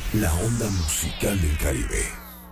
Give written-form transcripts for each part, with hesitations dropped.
la onda musical del Caribe.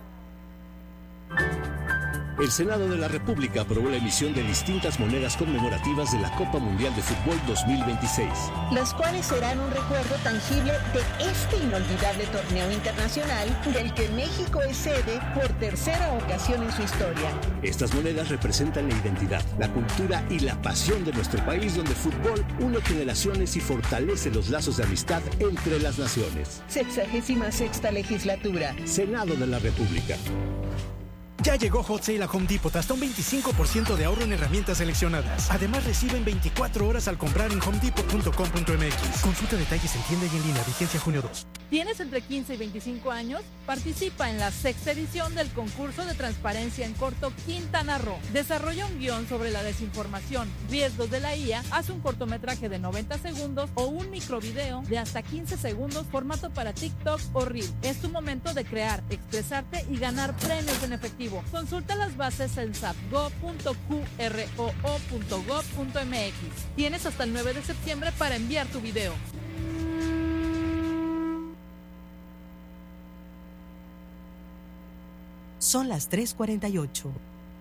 El Senado de la República aprobó la emisión de distintas monedas conmemorativas de la Copa Mundial de Fútbol 2026. Las cuales serán un recuerdo tangible de este inolvidable torneo internacional del que México es sede por tercera ocasión en su historia. Estas monedas representan la identidad, la cultura y la pasión de nuestro país, donde el fútbol une generaciones y fortalece los lazos de amistad entre las naciones. 66ª legislatura. Senado de la República. Ya llegó Hot Sale a Home Depot, hasta un 25% de ahorro en herramientas seleccionadas. Además, reciben 24 horas al comprar en homedepot.com.mx. Consulta detalles en tienda y en línea, vigencia junio 2. ¿Tienes entre 15 y 25 años? Participa en la 6ª edición del concurso de transparencia en corto Quintana Roo. Desarrolla un guión sobre la desinformación, riesgos de la IA, haz un cortometraje de 90 segundos o un microvideo de hasta 15 segundos, formato para TikTok o Reel. Es tu momento de crear, expresarte y ganar premios en efectivo. Consulta las bases en sapgo.qroo.gov.mx. Tienes hasta el 9 de septiembre para enviar tu video. Son las 3:48.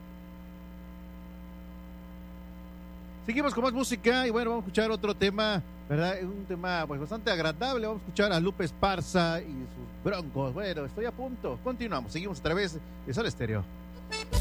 Seguimos con más música y bueno, vamos a escuchar otro tema, ¿verdad? Es un tema pues bastante agradable. Vamos a escuchar a Lupe Esparza y sus Broncos. Bueno, estoy a punto. Continuamos, seguimos a través de Sol Estéreo.